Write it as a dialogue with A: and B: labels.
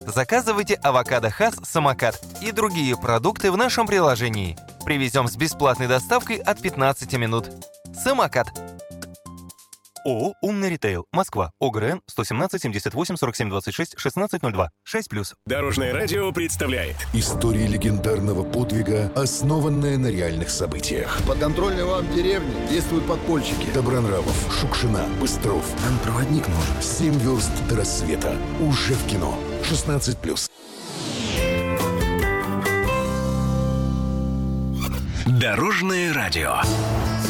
A: Заказывайте авокадо Хас Самокат и другие продукты в нашем приложении. Привезем с бесплатной доставкой от 15 минут. Самокат. ООО «Умный ритейл», Москва, ОГРН 117 78 47 26 1602, 6+.
B: Дорожное радио представляет
C: Истории легендарного подвига, основанная на реальных событиях.
D: В подконтрольной вам деревне действуют подпольщики.
C: Добронравов, Шукшина, Быстров.
D: Нам проводник нужен.
C: 7 верст до рассвета. Уже в кино. 16+.
B: Дорожное радио.